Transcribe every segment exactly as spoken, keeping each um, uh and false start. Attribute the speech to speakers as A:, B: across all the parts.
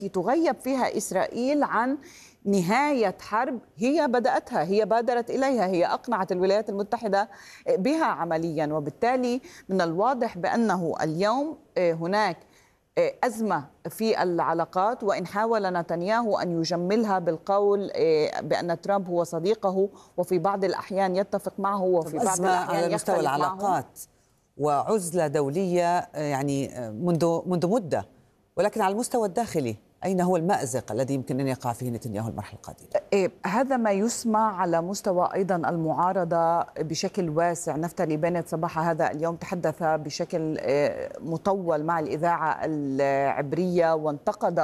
A: تغيب فيها إسرائيل عن نهاية حرب هي بدأتها، هي بادرت إليها، هي أقنعت الولايات المتحدة بها عمليا. وبالتالي من الواضح بأنه اليوم هناك أزمة في العلاقات، وإن حاول نتنياهو أن يجملها بالقول بأن ترامب هو صديقه وفي بعض الأحيان يتفق معه وفي بعض
B: أزمة
A: الأحيان
B: على مستوى
A: يختلف معه.
B: العلاقات وعزلة دولية يعني منذ منذ مدة، ولكن على المستوى الداخلي أين هو المأزق الذي يمكن أن يقع فيه نتنياهو المرحلة القادمة؟
A: إيه، هذا ما يسمع على مستوى أيضا المعارضة بشكل واسع. نفتالي بنت صباح هذا اليوم تحدث بشكل مطول مع الإذاعة العبرية وانتقد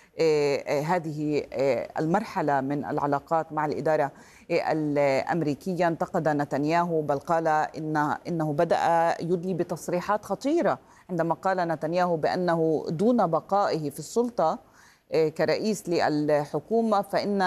A: هذه المرحلة من العلاقات مع الإدارة الأمريكية. انتقد نتنياهو بل قال إن إنه بدأ يدلي بتصريحات خطيرة عندما قال نتنياهو بأنه دون بقائه في السلطة كرئيس للحكومة فإن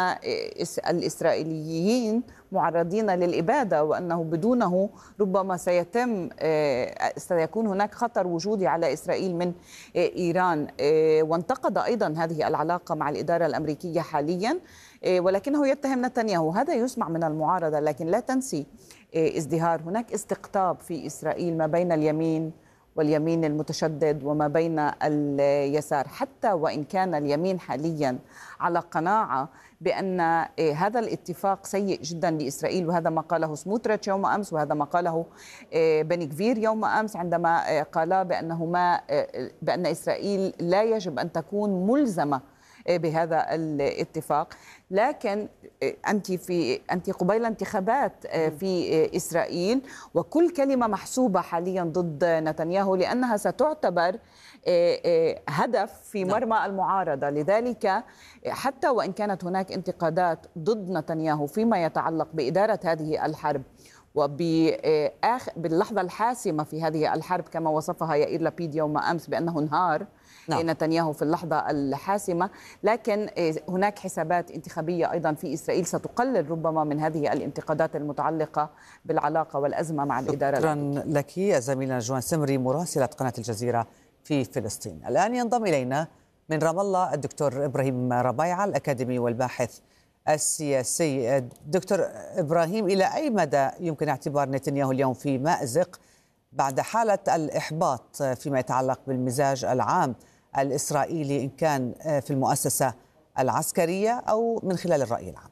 A: الإسرائيليين معرضين للإبادة، وأنه بدونه ربما سيتم سيكون هناك خطر وجودي على إسرائيل من إيران. وانتقد أيضا هذه العلاقة مع الإدارة الأمريكية حاليا، ولكنه يتهم نتنياهو. هذا يسمع من المعارضة، لكن لا تنسي ازدهار هناك استقطاب في إسرائيل ما بين اليمين واليمين المتشدد وما بين اليسار، حتى وإن كان اليمين حاليا على قناعة بأن هذا الاتفاق سيء جدا لإسرائيل. وهذا ما قاله سموتريتش يوم أمس، وهذا ما قاله بني كفير يوم أمس عندما قال بأنه ما بأن إسرائيل لا يجب أن تكون ملزمة بهذا الاتفاق. لكن أنت في أنت قبيل انتخابات في إسرائيل، وكل كلمة محسوبة حاليا ضد نتنياهو لأنها ستعتبر هدف في مرمى المعارضة. لذلك حتى وإن كانت هناك انتقادات ضد نتنياهو فيما يتعلق بإدارة هذه الحرب وباللحظة الحاسمة في هذه الحرب كما وصفها يائير لبيد يوم أمس بأنه انهار نعم. نتنياهو في اللحظة الحاسمة، لكن هناك حسابات انتخابية أيضا في إسرائيل ستقلل ربما من هذه الانتقادات المتعلقة بالعلاقة والأزمة مع الإدارة.
B: شكرا لك يا زميلنا جوان سمري مراسلة قناة الجزيرة في فلسطين. الآن ينضم إلينا من رام الله الدكتور إبراهيم ربيعة الأكاديمي والباحث السياسي. دكتور إبراهيم، إلى أي مدى يمكن اعتبار نتنياهو اليوم في مأزق بعد حالة الإحباط فيما يتعلق بالمزاج العام الإسرائيلي إن كان في المؤسسة العسكرية أو من خلال الرأي العام؟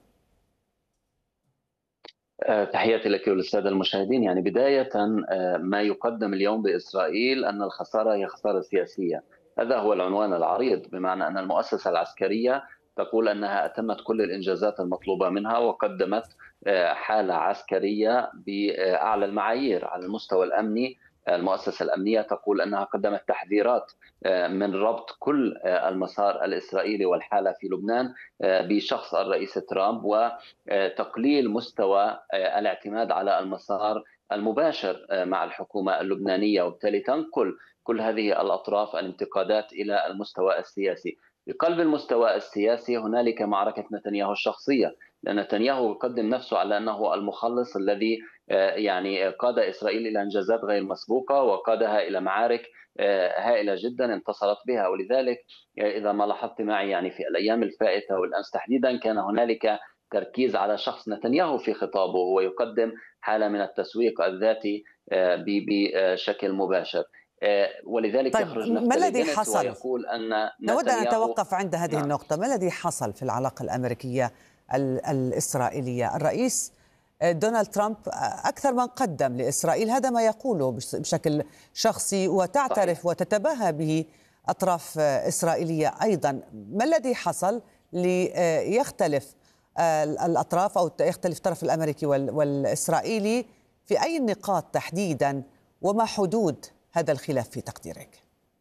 C: تحياتي لك وللسادة المشاهدين. يعني بداية ما يقدم اليوم بإسرائيل أن الخسارة هي خسارة سياسية، هذا هو العنوان العريض، بمعنى أن المؤسسة العسكرية تقول أنها أتمت كل الإنجازات المطلوبة منها وقدمت حالة عسكرية بأعلى المعايير. على المستوى الأمني المؤسسة الأمنية تقول أنها قدمت تحذيرات من ربط كل المسار الإسرائيلي والحالة في لبنان بشخص الرئيس ترامب وتقليل مستوى الاعتماد على المسار المباشر مع الحكومة اللبنانية، وبالتالي تنقل كل هذه الأطراف الانتقادات إلى المستوى السياسي. في قلب المستوى السياسي هنالك معركة نتنياهو الشخصية، لأن نتنياهو يقدم نفسه على أنه المخلص الذي يعني قاد إسرائيل إلى إنجازات غير مسبوقة وقادها إلى معارك هائلة جدا انتصرت بها. ولذلك إذا ما لاحظت معي يعني في الأيام الفائتة والأمس تحديدا كان هنالك تركيز على شخص نتنياهو في خطابه، ويقدم حالة من التسويق الذاتي بشكل مباشر. ولذلك
B: طيب
C: يخرج
B: ما الذي حصل؟
C: ويقول أن
B: نود أن نتوقف عند هذه
C: نعم.
B: النقطة. ما الذي حصل في العلاقة الأمريكية الإسرائيلية؟ الرئيس دونالد ترامب أكثر من قدم لإسرائيل، هذا ما يقوله بشكل شخصي وتعترف صحيح. وتتباهى به أطراف إسرائيلية أيضا. ما الذي حصل ليختلف الأطراف أو يختلف الطرف الأمريكي والإسرائيلي في أي النقاط تحديدا، وما حدود هذا الخلاف في تقديرك؟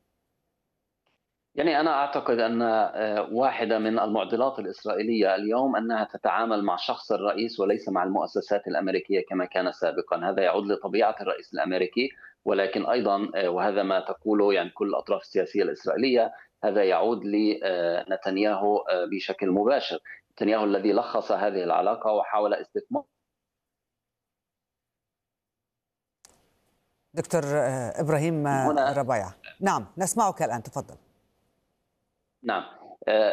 C: يعني أنا أعتقد أن واحدة من المعضلات الإسرائيلية اليوم أنها تتعامل مع شخص الرئيس وليس مع المؤسسات الأمريكية كما كان سابقا. هذا يعود لطبيعة الرئيس الأمريكي، ولكن أيضا وهذا ما تقوله يعني كل الأطراف السياسية الإسرائيلية، هذا يعود لنتنياهو بشكل مباشر. نتنياهو الذي لخص هذه العلاقة وحاول استثمار.
B: دكتور إبراهيم ربيعة، نعم نسمعك الآن، تفضل.
C: نعم